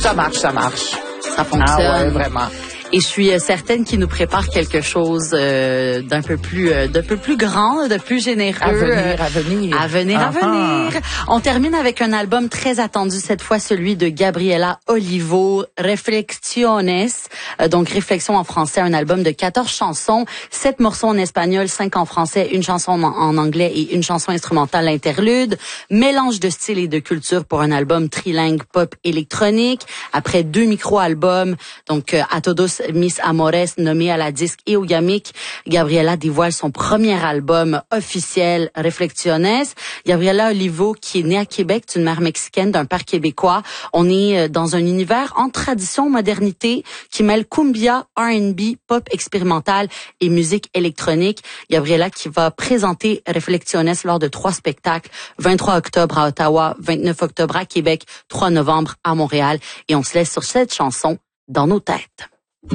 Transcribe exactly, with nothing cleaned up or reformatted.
Ça marche, ça marche. Ça fonctionne. Ah ouais, vraiment. Et je suis certaine qu'il nous prépare quelque chose euh, d'un peu plus euh, d'un peu plus grand, de plus généreux. À venir, à venir. À venir, à venir. On termine avec un album très attendu cette fois, celui de Gabriela Olivo, Reflexiones. Euh, donc Réflexion en français, un album de quatorze chansons, sept morceaux en espagnol, cinq en français, une chanson en, en anglais et une chanson instrumentale interlude. Mélange de style et de culture pour un album trilingue pop électronique. Après deux micro-albums, donc euh, A Todos Mis Amores, nommé à la disque et au Gamic, Gabriela dévoile son premier album officiel, Reflexiones. Gabriela Olivo, qui est née à Québec, d'une mère mexicaine, d'un père québécois. On est dans un univers en tradition, modernité, qui mêle cumbia, R and B, pop expérimental et musique électronique. Gabriela qui va présenter Reflexiones lors de trois spectacles, vingt-trois octobre à Ottawa, vingt-neuf octobre à Québec, trois novembre à Montréal. Et on se laisse sur cette chanson dans nos têtes.